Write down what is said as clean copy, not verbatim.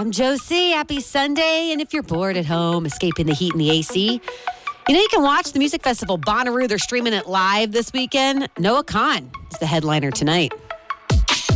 I'm Josie. Happy Sunday. And if you're bored at home, escaping the heat and the AC, you can watch the music festival Bonnaroo. They're streaming it live this weekend. Noah Kahan is the headliner tonight.